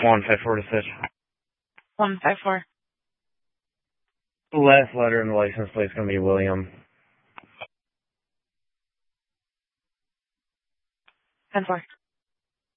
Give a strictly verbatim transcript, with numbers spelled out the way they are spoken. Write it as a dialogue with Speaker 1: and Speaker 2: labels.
Speaker 1: One five four to Stitch.
Speaker 2: One five four.
Speaker 1: The last letter in the license plate is going to be William.
Speaker 2: Ten four.